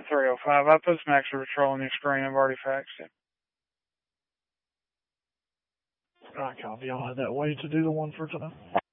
305. I put some extra patrol on your screen. I've already faxed it. Alright, copy. I'll have that way to do the one for tonight.